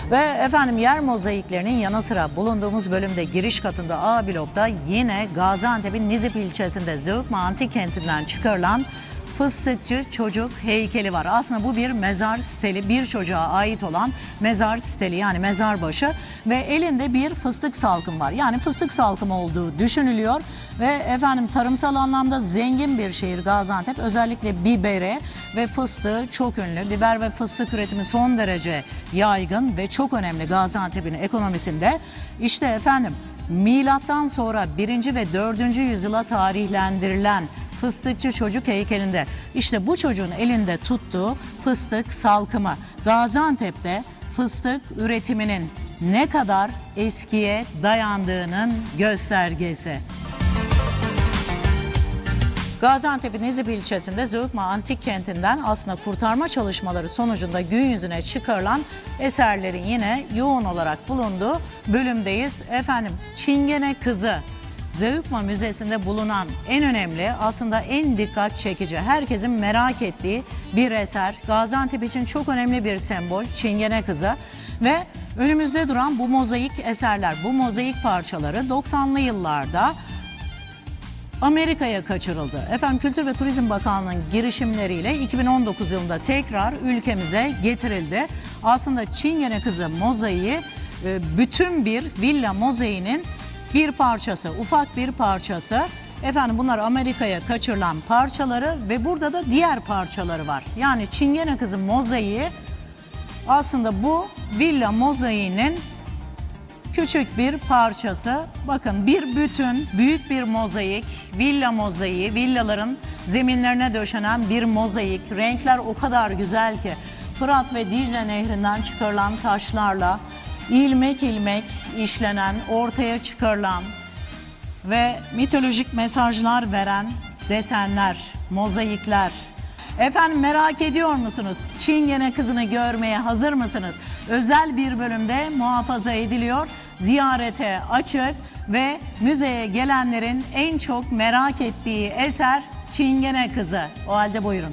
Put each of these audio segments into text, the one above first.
Ve efendim yer mozaiklerinin yanı sıra bulunduğumuz bölümde giriş katında A blokta yine Gaziantep'in Nizip ilçesinde Zeugma Antik Kenti'nden çıkarılan Fıstıkçı Çocuk heykeli var. Aslında bu bir mezar steli, bir çocuğa ait olan mezar steli, yani mezar başı ve elinde bir fıstık salkım var. Yani fıstık salkımı olduğu düşünülüyor ve efendim tarımsal anlamda zengin bir şehir Gaziantep. Özellikle biberi ve fıstığı çok ünlü. Biber ve fıstık üretimi son derece yaygın ve çok önemli Gaziantep'in ekonomisinde. İşte efendim milattan sonra 1. ve 4. yüzyıla tarihlendirilen Fıstıkçı Çocuk heykelinde işte bu çocuğun elinde tuttuğu fıstık salkımı Gaziantep'te fıstık üretiminin ne kadar eskiye dayandığının göstergesi. Gaziantep'in Nizip ilçesinde Zeugma Antik Kenti'nden aslında kurtarma çalışmaları sonucunda gün yüzüne çıkarılan eserlerin yine yoğun olarak bulunduğu bölümdeyiz. Efendim Çingene Kızı Zeugma Müzesi'nde bulunan en önemli, aslında en dikkat çekici, herkesin merak ettiği bir eser. Gaziantep için çok önemli bir sembol Çingene Kızı ve önümüzde duran bu mozaik eserler, bu mozaik parçaları 90'lı yıllarda Amerika'ya kaçırıldı. Efendim Kültür ve Turizm Bakanlığı'nın girişimleriyle 2019 yılında tekrar ülkemize getirildi. Aslında Çingene Kızı mozaiği bütün bir villa mozaiğinin bir parçası, ufak bir parçası. Efendim bunlar Amerika'ya kaçırılan parçaları ve burada da diğer parçaları var. Yani Çingene Kızı mozaiği aslında bu villa mozaiğinin küçük bir parçası. Bakın bir bütün, büyük bir mozaik, villa mozaiği, villaların zeminlerine döşenen bir mozaik. Renkler o kadar güzel ki Fırat ve Dicle Nehri'nden çıkarılan taşlarla ilmek ilmek işlenen, ortaya çıkarılan ve mitolojik mesajlar veren desenler, mozaikler. Efendim merak ediyor musunuz? Çingene Kızı'nı görmeye hazır mısınız? Özel bir bölümde muhafaza ediliyor, ziyarete açık ve müzeye gelenlerin en çok merak ettiği eser Çingene Kızı. O halde buyurun.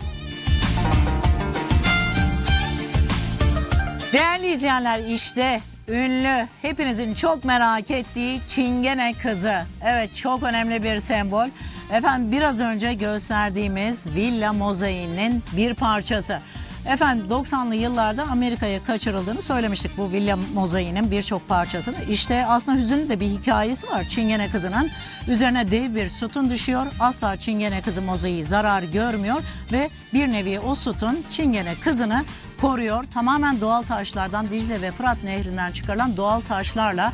Değerli izleyenler, işte ünlü, hepinizin çok merak ettiği Çingene Kızı. Evet, çok önemli bir sembol. Efendim biraz önce gösterdiğimiz villa mozaiğinin bir parçası. Efendim 90'lı yıllarda Amerika'ya kaçırıldığını söylemiştik bu villa mozaiğinin birçok parçasını. İşte aslında hüzünlü de bir hikayesi var Çingene Kızı'nın. Üzerine dev bir sütun düşüyor. Asla Çingene Kızı mozaiği zarar görmüyor ve bir nevi o sütun Çingene Kızı'nı koruyor. Tamamen doğal taşlardan, Dicle ve Fırat Nehri'nden çıkarılan doğal taşlarla